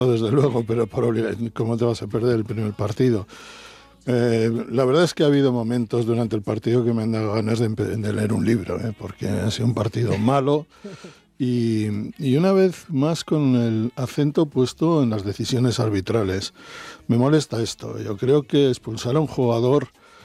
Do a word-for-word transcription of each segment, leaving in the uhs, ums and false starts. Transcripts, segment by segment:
desde luego, pero por obligación, ¿cómo te vas a perder el primer partido? Eh, la verdad es que ha habido momentos durante el partido que me han dado ganas de, de leer un libro, ¿eh? Porque ha sido un partido malo y, y una vez más con el acento puesto en las decisiones arbitrales. Me molesta esto. Yo creo que expulsar a un jugador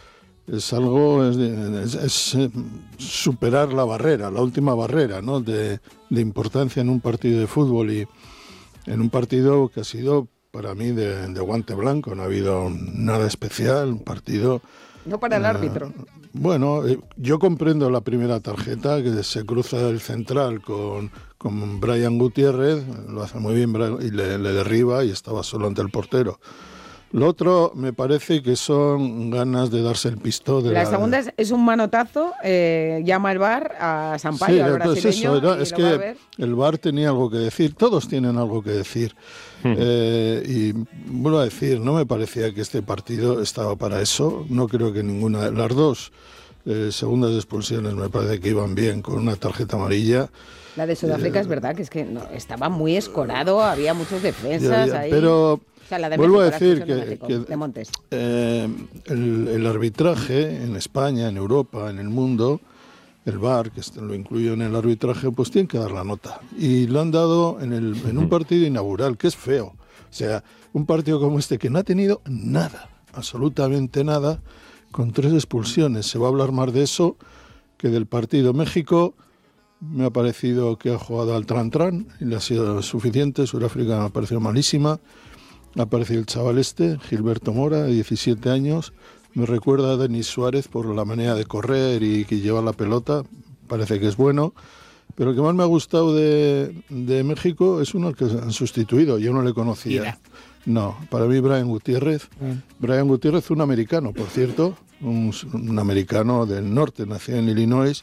es algo, es, es, es superar la barrera, la última barrera, ¿no? de, de importancia en un partido de fútbol y en un partido que ha sido para mí de, de guante blanco. No ha habido nada especial, un partido... No para el eh, árbitro. Bueno, eh, yo comprendo la primera tarjeta, que se cruza el central con, con Brian Gutiérrez, lo hace muy bien y le, le derriba y estaba solo ante el portero. Lo otro me parece que son ganas de darse el pistón. De la, la segunda es, es un manotazo, eh, llama el V A R a Sampaio, sí, al brasileño. Eso, era, es que el V A R tenía algo que decir, todos tienen algo que decir. Hmm. Eh, y vuelvo a decir, no me parecía que este partido estaba para eso, no creo que ninguna de las dos eh, segundas expulsiones me parece que iban bien con una tarjeta amarilla. La de Sudáfrica eh, es verdad que es que no, estaba muy escorado, había muchos defensas ya, ya, ahí. Pero o sea, la de vuelvo México, a decir la que, de, México, que de Montes. Eh, el, el arbitraje en España, en Europa, en el mundo, el V A R, que lo incluyo en el arbitraje, pues tiene que dar la nota. Y lo han dado en, el, en un partido inaugural, que es feo. O sea, un partido como este que no ha tenido nada, absolutamente nada, con tres expulsiones. Se va a hablar más de eso que del partido. México me ha parecido que ha jugado al tran-tran y le ha sido suficiente. Sudáfrica me ha parecido malísima. Ha aparecido el chaval este, Gilberto Mora, de diecisiete años. Me recuerda a Denis Suárez por la manera de correr y que lleva la pelota. Parece que es bueno. Pero el que más me ha gustado de, de México es uno al que han sustituido. Yo no le conocía. Mira. No, para mí Brian Gutiérrez. Mm. Brian Gutiérrez, un americano, por cierto. Un, un americano del norte, nacido en Illinois.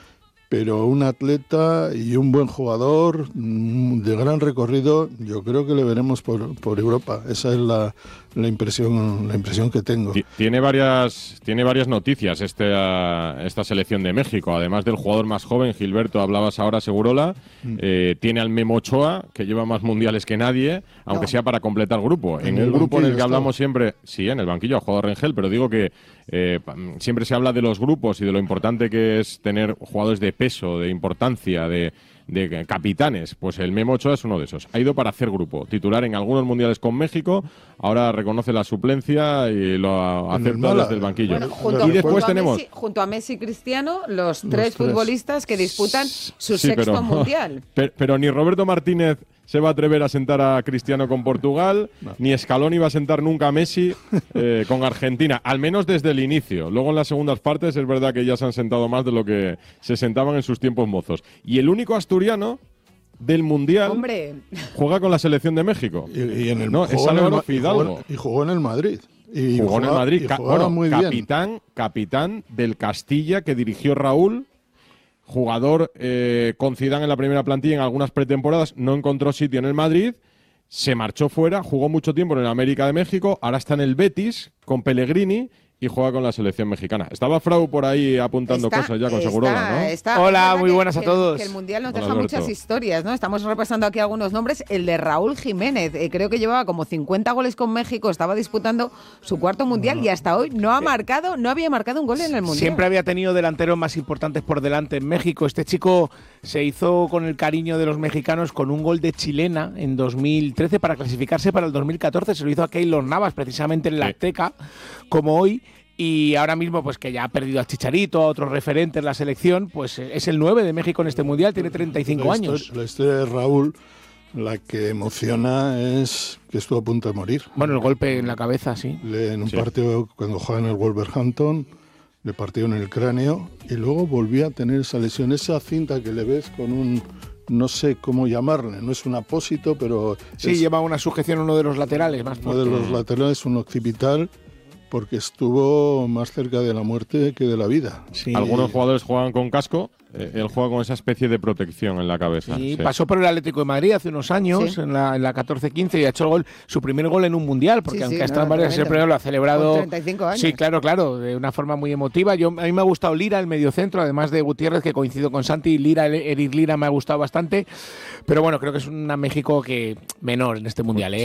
Pero un atleta y un buen jugador de gran recorrido, yo creo que le veremos por, por Europa. Esa es la, la impresión la impresión que tengo. Tiene varias tiene varias noticias esta, esta selección de México. Además del jugador más joven, Gilberto, hablabas ahora, Segurola, mm. eh, tiene al Memo Ochoa, que lleva más mundiales que nadie, aunque no. sea para completar grupo. En, en el, el grupo en el que hablamos siempre, sí, en el banquillo ha jugado Rengel, pero digo que eh, siempre se habla de los grupos y de lo importante que es tener jugadores de peso, de importancia, de, de capitanes. Pues el Memo Ochoa es uno de esos. Ha ido para hacer grupo, titular en algunos mundiales con México, ahora reconoce la suplencia y lo acepta desde el banquillo. Bueno, junto, y después junto tenemos... Messi, junto a Messi y Cristiano, los, los tres, tres futbolistas que disputan su sí, sexto pero, mundial. Pero, pero ni Roberto Martínez se va a atrever a sentar a Cristiano con Portugal, no. ni Scaloni va a sentar nunca a Messi eh, con Argentina, al menos desde el inicio. Luego en las segundas partes es verdad que ya se han sentado más de lo que se sentaban en sus tiempos mozos. Y el único asturiano del Mundial ¡Hombre! juega con la selección de México. Y, y en el, no, es Álvaro Fidalgo. Y jugó, y jugó en el Madrid. Y jugó jugaba, en el Madrid. Y Ca bueno, muy capitán, bien. capitán del Castilla que dirigió Raúl. Jugador eh, con Zidane en la primera plantilla en algunas pretemporadas, no encontró sitio en el Madrid, se marchó fuera, jugó mucho tiempo en el América de México, ahora está en el Betis con Pellegrini y juega con la selección mexicana. Estaba Frau por ahí apuntando está, cosas ya con está, Segurola, ¿no? Está, Hola, muy que, buenas a que, todos. Que el Mundial nos Hola, deja Alberto. muchas historias, ¿no? Estamos repasando aquí algunos nombres. El de Raúl Jiménez, eh, creo que llevaba como cincuenta goles con México, estaba disputando su cuarto Mundial no. y hasta hoy no ha marcado, no había marcado un gol en el Mundial. Siempre había tenido delanteros más importantes por delante en México. Este chico se hizo con el cariño de los mexicanos con un gol de chilena en dos mil trece para clasificarse para el dos mil catorce. Se lo hizo a Keylor Navas precisamente en la Azteca, como hoy. Y ahora mismo, pues que ya ha perdido al Chicharito, a otros referentes la selección, pues es el nueve de México en este Mundial, tiene treinta y cinco la años. Historia, la historia de Raúl, la que emociona es que estuvo a punto de morir. Bueno, el golpe en la cabeza, sí. Le, en un sí. partido, cuando jugaba en el Wolverhampton, le partió en el cráneo y luego volvió a tener esa lesión, esa cinta que le ves con un... no sé cómo llamarle, no es un apósito, pero... Sí, es, lleva una sujeción en uno de los laterales más fuerte. Uno de los laterales, un occipital, porque estuvo más cerca de la muerte que de la vida. Sí. Algunos jugadores juegan con casco, eh, él juega con esa especie de protección en la cabeza. Sí, sí. Pasó por el Atlético de Madrid hace unos años, sí. en la, en la catorce quince, y ha hecho el gol, su primer gol en un Mundial, porque sí, aunque sí, ha estado en no, varias, siempre lo ha celebrado... Con treinta y cinco años. Sí, claro, claro, de una forma muy emotiva. Yo, a mí me ha gustado Lira, el mediocentro, además de Gutiérrez, que coincido con Santi. Lira, Eric Lira me ha gustado bastante, pero bueno, creo que es una México que menor en este Mundial, ¿eh?